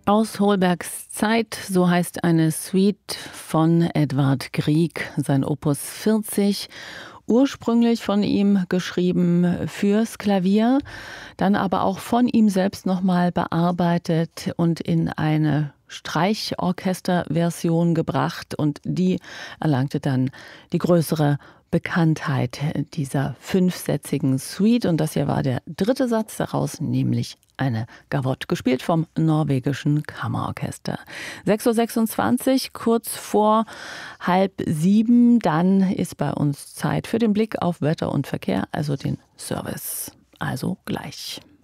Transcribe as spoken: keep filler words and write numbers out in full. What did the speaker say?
Aus Holbergs Zeit, so heißt eine Suite von Edvard Grieg, sein Opus vierzig, ursprünglich von ihm geschrieben fürs Klavier, dann aber auch von ihm selbst nochmal bearbeitet und in eine Streichorchesterversion gebracht, und die erlangte dann die größere Bekanntheit dieser fünfsätzigen Suite, und das hier war der dritte Satz daraus, nämlich eine Gavotte, gespielt vom norwegischen Kammerorchester. sechs Uhr sechsundzwanzig, kurz vor halb sieben, dann ist bei uns Zeit für den Blick auf Wetter und Verkehr, also den Service. Also gleich.